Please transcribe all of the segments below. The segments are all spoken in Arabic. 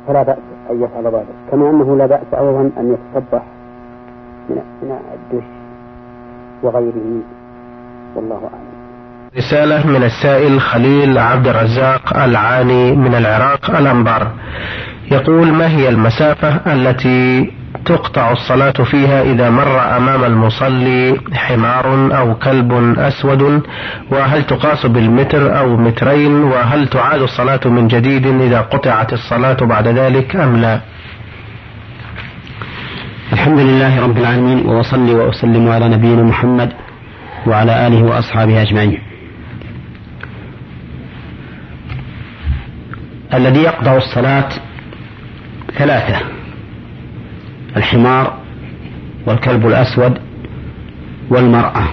فلا بأس أن يفعل ذلك، كما أنه لا بأس أيضا أن يتصبح من الدش وغيره، والله أعلم. رسالة من السائل خليل عبد الرزاق العاني من العراق الأنبار، يقول: ما هي المسافة التي تقطع الصلاة فيها إذا مر أمام المصلي حمار أو كلب أسود؟ وهل تقاس بالمتر أو مترين؟ وهل تعاد الصلاة من جديد إذا قطعت الصلاة بعد ذلك أم لا؟ الحمد لله رب العالمين، وأصلي وأسلم على نبينا محمد وعلى آله وأصحابه أجمعين. الذي يقطع الصلاة ثلاثة: الحمار والكلب الأسود والمرأة،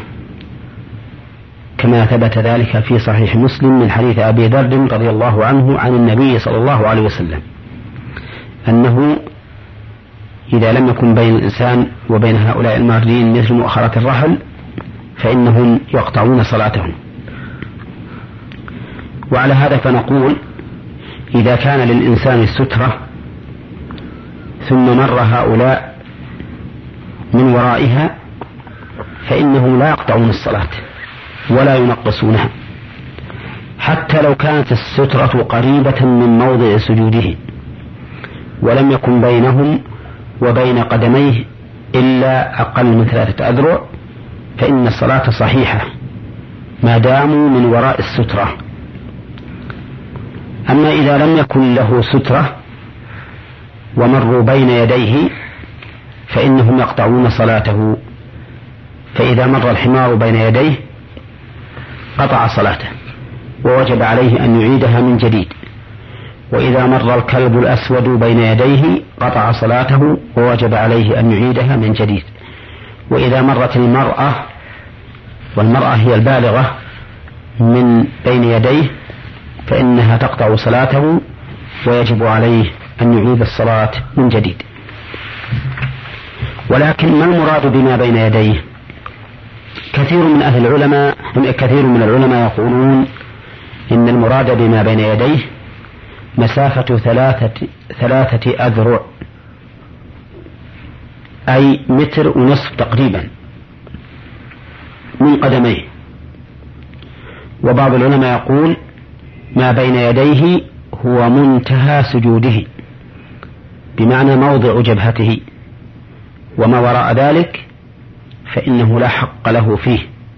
كما ثبت ذلك في صحيح مسلم من حديث أبي ذر رضي الله عنه عن النبي صلى الله عليه وسلم أنه إذا لم يكن بين الإنسان وبين هؤلاء المارين مثل مؤخرة الرحل فإنهم يقطعون صلاتهم. وعلى هذا فنقول: إذا كان للإنسان سترة ثم مر هؤلاء من ورائها فإنهم لا يقطعون الصلاة ولا ينقصونها، حتى لو كانت السترة قريبة من موضع سجوده ولم يكن بينهم وبين قدميه إلا أقل من 3 أذرع، فإن الصلاة صحيحة ما داموا من وراء السترة. أما إذا لم يكن له سترة ومروا بين يديه فإنهم يقطعون صلاته، فإذا مر الحمار بين يديه قطع صلاته ووجب عليه أن يعيدها من جديد، وإذا مر الكلب الأسود بين يديه قطع صلاته ووجب عليه أن يعيدها من جديد، وإذا مرت المرأة، والمرأة هي البالغة، من بين يديه فإنها تقطع صلاته ويجب عليه أن يعيد الصلاة من جديد. ولكن ما المراد بما بين يديه؟ كثير من العلماء يقولون إن المراد بما بين يديه مسافة 3 أذرع، أي 1.5 متر تقريبا من قدميه. وبعض العلماء يقول ما بين يديه هو منتهى سجوده، بمعنى موضع جبهته، وما وراء ذلك فإنه لا حق له فيه،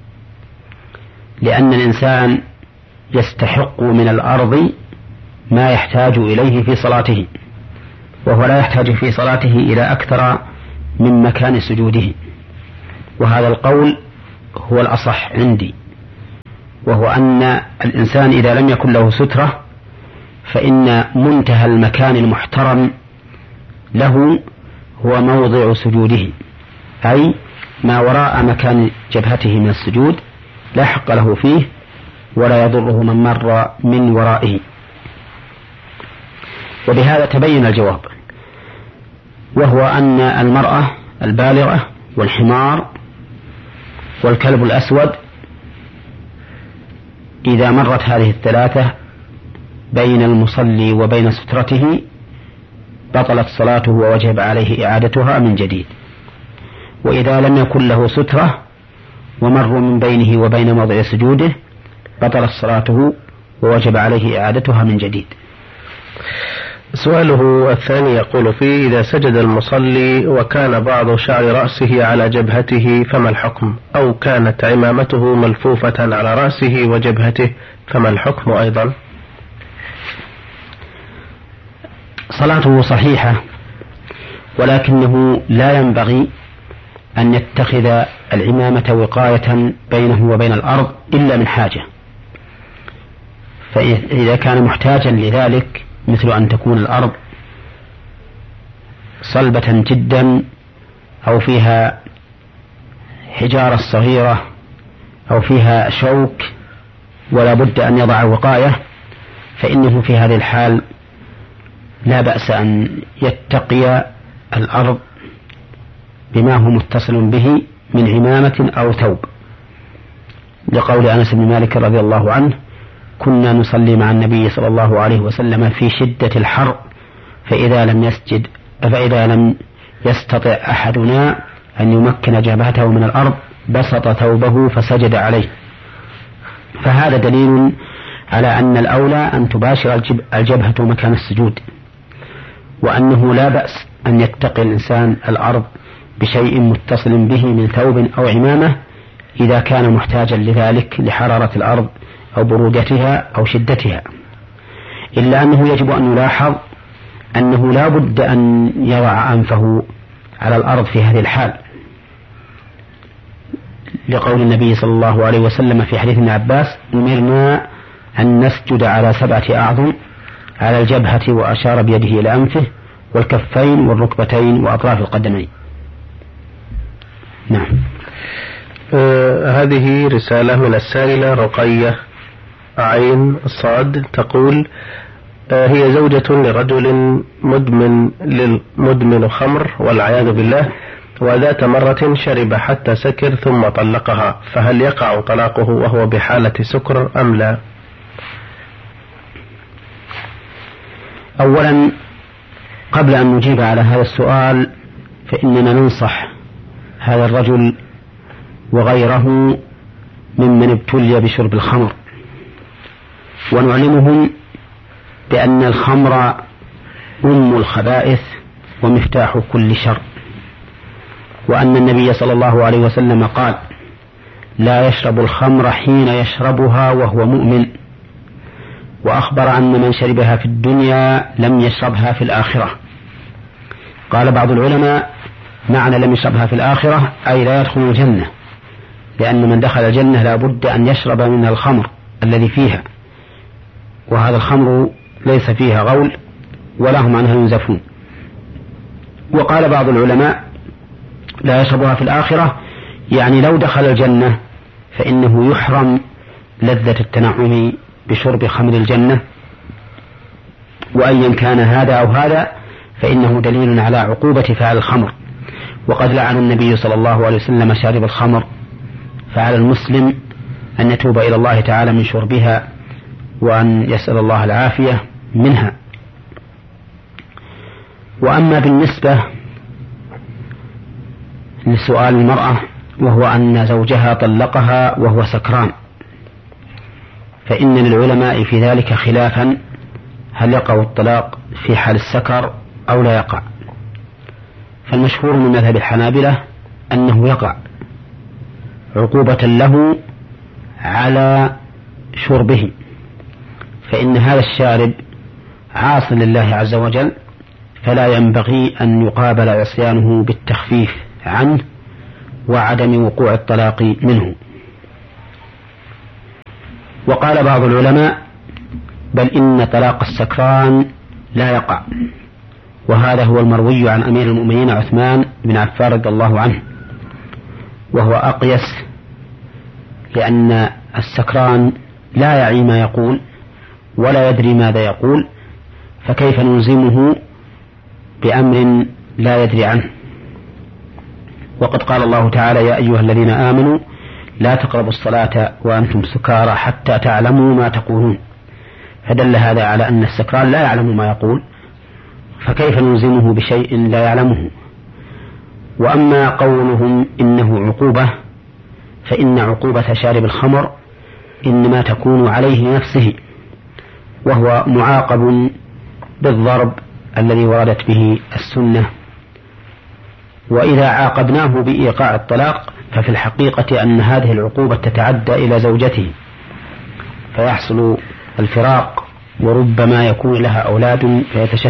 لأن الإنسان يستحق من الأرض ما يحتاج إليه في صلاته، وهو لا يحتاج في صلاته إلى أكثر من مكان سجوده. وهذا القول هو الأصح عندي، وهو أن الإنسان إذا لم يكن له سترة فإن منتهى المكان المحترم له هو موضع سجوده، أي ما وراء مكان جبهته من السجود لا حق له فيه ولا يضره من مر من ورائه. وبهذا تبين الجواب، وهو أن المرأة البالغة والحمار والكلب الأسود إذا مرت هذه الثلاثة بين المصلي وبين سترته بطلت صلاته ووجب عليه إعادتها من جديد. وإذا لم يكن له سترة ومروا من بينه وبين موضع سجوده بطلت صلاته ووجب عليه إعادتها من جديد. سؤاله الثاني يقول فيه: إذا سجد المصلي وكان بعض شعر رأسه على جبهته فما الحكم؟ أو كانت عمامته ملفوفة على رأسه وجبهته فما الحكم أيضا؟ صلاته صحيحة، ولكنه لا ينبغي أن يتخذ العمامة وقاية بينه وبين الأرض إلا من حاجة. فإذا كان محتاجا لذلك، مثل أن تكون الأرض صلبة جدا أو فيها حجارة صغيرة أو فيها شوك ولا بد أن يضع وقاية، فإنه في هذه الحال لا بأس أن يتقي الأرض بما هو متصل به من عمامة أو ثوب، لقول أنس بن مالك رضي الله عنه: كنا نصلي مع النبي صلى الله عليه وسلم في شدة الحر فإذا لم يستطع أحدنا أن يمكن جبهته من الأرض بسط ثوبه فسجد عليه. فهذا دليل على أن الأولى أن تباشر الجبهة مكان السجود، وأنه لا بأس أن يتقي الإنسان الأرض بشيء متصل به من ثوب أو عمامة إذا كان محتاجا لذلك لحرارة الأرض أو برودتها أو شدتها، إلا أنه يجب أن يلاحظ أنه لا بد أن يضع أنفه على الأرض في هذه الحال، لقول النبي صلى الله عليه وسلم في حديث ابن عباس: أمرنا أن نسجد على 7 أعظم على الجبهة، وأشار بيده إلى أنفه والكفين والركبتين وأطراف القدمين. نعم. هذه رسالة من السائلة رقية عين صاد، تقول: هي زوجة لرجل مدمن خمر والعياذ بالله، وذات مرة شرب حتى سكر ثم طلقها، فهل يقع طلاقه وهو بحالة سكر أم لا؟ أولا، قبل أن نجيب على هذا السؤال فإننا ننصح هذا الرجل وغيره ممن ابتلي بشرب الخمر، ونعلمهم بأن الخمر أم الخبائث ومفتاح كل شر، وأن النبي صلى الله عليه وسلم قال: لا يشرب الخمر حين يشربها وهو مؤمن، وأخبر أن من شربها في الدنيا لم يشربها في الآخرة. قال بعض العلماء: معنى لم يشربها في الآخرة أي لا يدخل الجنة، لأن من دخل الجنة لا بد أن يشرب من الخمر الذي فيها، وهذا الخمر ليس فيها غول ولا هم عنها ينزفون. وقال بعض العلماء: لا يشربها في الآخرة يعني لو دخل الجنة فإنه يحرم لذة التنعم بشرب خمر الجنة، وأيا كان هذا أو هذا فإنه دليل على عقوبة فعل الخمر. وقد لعن النبي صلى الله عليه وسلم شارب الخمر، فعلى المسلم أن يتوب إلى الله تعالى من شربها وأن يسأل الله العافية منها. وأما بالنسبة لسؤال المرأة وهو أن زوجها طلقها وهو سكران، فإن للعلماء في ذلك خلافا، هل يقع الطلاق في حال السكر أو لا يقع؟ فالمشهور من مذهب الحنابلة أنه يقع عقوبة له على شربه، فإن هذا الشارب عاص لله عز وجل، فلا ينبغي أن يقابل عصيانه بالتخفيف عنه وعدم وقوع الطلاق منه. وقال بعض العلماء: بل إن طلاق السكران لا يقع، وهذا هو المروي عن أمير المؤمنين عثمان بن عفان رضي الله عنه، وهو أقيس، لأن السكران لا يعي ما يقول ولا يدري ماذا يقول، فكيف نلزمه بأمر لا يدري عنه؟ وقد قال الله تعالى: يا أيها الذين آمنوا لا تقربوا الصلاة وأنتم سكارى حتى تعلموا ما تقولون، فدل هذا على أن السكران لا يعلم ما يقول، فكيف نلزمه بشيء لا يعلمه؟ وأما قولهم إنه عقوبة، فإن عقوبة شارب الخمر إنما تكون عليه نفسه، وهو معاقب بالضرب الذي وردت به السنة. وإذا عاقبناه بإيقاع الطلاق ففي الحقيقة أن هذه العقوبة تتعدى إلى زوجته، فيحصل الفراق، وربما يكون لها أولاد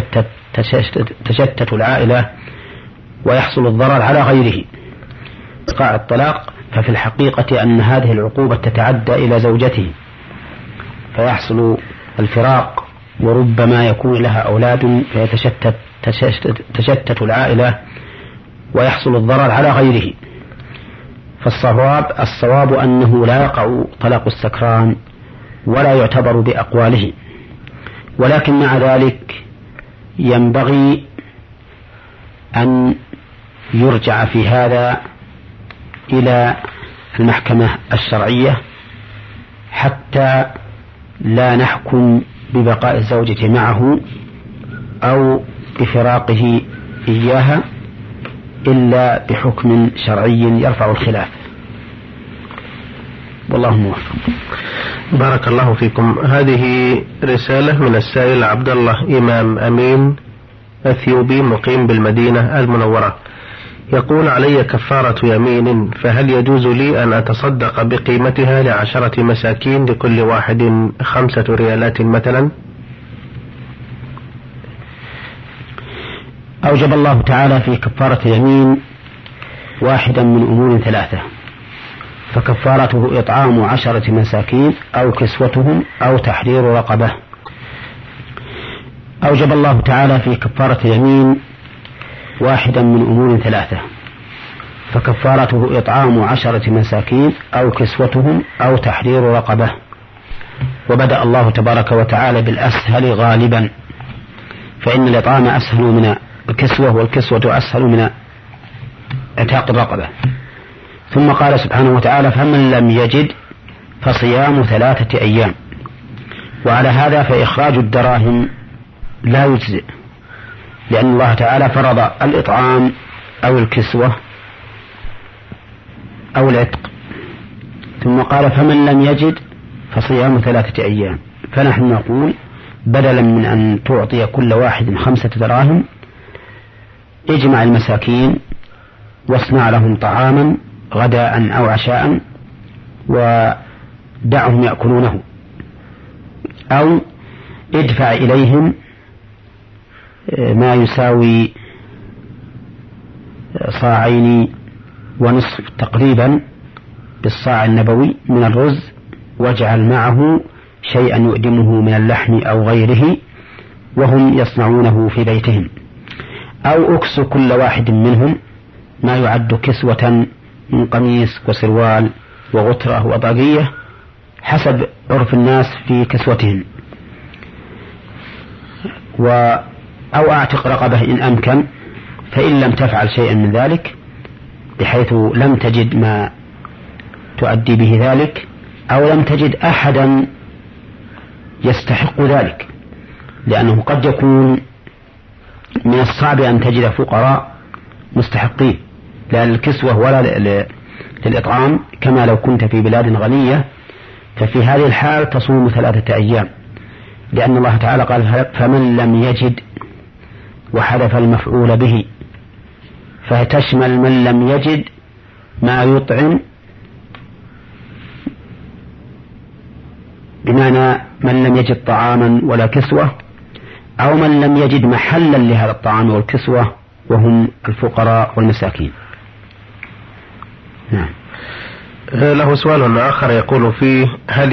فتشتت العائلة ويحصل الضرر على غيره. إيقاع الطلاق ففي الحقيقة أن هذه العقوبة تتعدى إلى زوجته، فيحصل الفراق، وربما يكون لها أولاد فتشتت العائلة ويحصل الضرر على غيره. فالصواب أنه لا يقع طلاق السكران ولا يعتبر بأقواله، ولكن مع ذلك ينبغي أن يرجع في هذا إلى المحكمة الشرعية حتى لا نحكم ببقاء الزوجة معه أو بفراقه إياها إلا بحكم شرعي يرفع الخلاف، والله موفق. بارك الله فيكم. هذه رسالة من السائل عبد الله إمام أمين أثيوبي مقيم بالمدينة المنورة، يقول: علي كفارة يمين، فهل يجوز لي أن أتصدق بقيمتها ل10 مساكين لكل واحد 5 ريالات مثلا؟ أوجب الله تعالى في كفارة اليمين واحدا من أمور 3، فكفارته إطعام 10 مساكين أو كسوتهم أو تحرير رقبة. أوجب الله تعالى في كفارة اليمين واحدا من أمور 3، فكفارته إطعام 10 مساكين أو كسوتهم أو تحرير رقبة. وبدأ الله تبارك وتعالى بالأسهل غالبا، فإن الإطعام أسهل من الكسوة، والكسوة أسهل من اعتاق الرقبة. ثم قال سبحانه وتعالى: فمن لم يجد فصيام 3 أيام. وعلى هذا فإخراج الدراهم لا يجزئ، لأن الله تعالى فرض الإطعام أو الكسوة أو العتق، ثم قال: فمن لم يجد فصيام 3 أيام. فنحن نقول بدلا من أن تعطي كل واحد 5 دراهم، اجمع المساكين واصنع لهم طعاما غداء أو عشاء ودعهم يأكلونه، أو ادفع إليهم ما يساوي 2.5 صاع تقريبا بالصاع النبوي من الرز، واجعل معه شيئا يؤدمه من اللحم أو غيره وهم يصنعونه في بيتهم، أو أكس كل واحد منهم ما يعد كسوة من قميص وسروال وغترة وطاقية حسب عرف الناس في كسوتهم، أو أعتق رقبة إن أمكن. فإن لم تفعل شيئا من ذلك بحيث لم تجد ما تؤدي به ذلك، أو لم تجد أحدا يستحق ذلك، لأنه قد يكون من الصعب أن تجد فقراء مستحقين لا للكسوة ولا للإطعام كما لو كنت في بلاد غنية، ففي هذه الحال تصوم 3 أيام، لأن الله تعالى قال: فمن لم يجد، وحذف المفعول به، فتشمل من لم يجد ما يطعم، بمعنى من لم يجد طعاما ولا كسوة، أو من لم يجد محلا لهذا الطعام والكسوة وهم الفقراء والمساكين. نعم. له سؤال آخر يقول فيه: هل